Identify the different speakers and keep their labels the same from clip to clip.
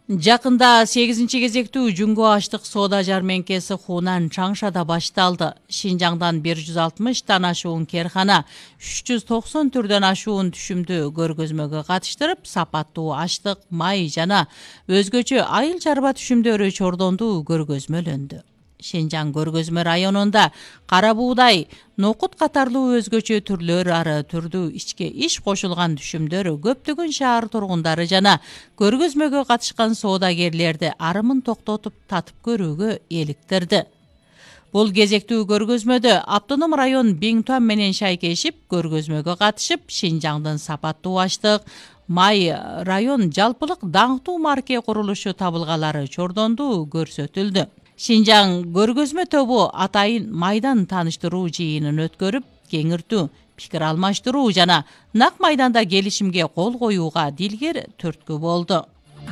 Speaker 1: Жакында 8-кезектүү Жүнгө аштык соода жарменкеси Хунан Чаңшада башталды. Шинжаңдан 160 ашуун керхана, 390 түрдөн ашуун түшүмдү көргөзмөгө катыштырып, сапаттуу аштык, май жана өзгөчө айыл чарба түшүмдөрү чордонду көргөзмөлөндү. Шинжаң көргөзмө районунда кара буудай, нокут катарлуу өзгөчө түрлөр ары түрдүү ичке иш кошулган түшүмдөр көптөгөн шаар тургундары жана көргөзмөгө катышкан соодагерлерди арымын токтотуп татып көрүүгө эликтирди. Бул кезектүү көргөзмөдө автоном район Биңтуан менен шайкешип, көргөзмөгө катышып, Шинжаңдын сапаттуу аштык, май район жалпылык даңктуу марке курулушу табылгалары чордонду көрсөтүлдү. Шинжаң көргөзмө тобу атайын майдан тааныштыруу жыйынын өткөрүп, кеңиртүү, пикир алмаштыруу жана нак майданда келишимге кол коюуга дилгер түрткү болду.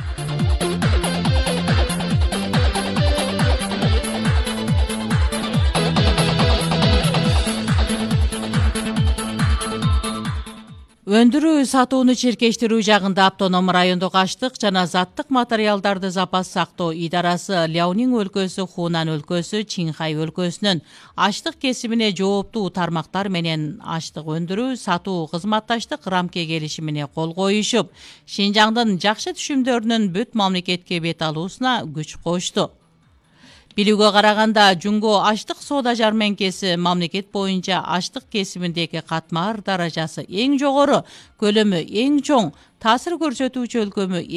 Speaker 1: Өндүрүү сатууну чиркештирүү жагында автоном райондук аштык жана заттык материалдарды запас сактоо идарасы Ляонин өлкөсү, Хунан өлкөсү, Чинхай өлкөсүнүн аштык кесибине жооптуу тармактар менен аштык өндүрүү, сатуу, кызматташтык рамке келишимине кол коюшуп, Шинжаңдын жакшы түшүмдөрүнүн бүт мамлекетке бет алуусуна күч кошту. Билүүгө караганда, Жүнгө аштык соода жарменкеси мамлекет боюнча аштык кесибиндеги катмар даражасы эң жогору, көлөмү эң чоң, таасир көрсөтүүчү өлкөмү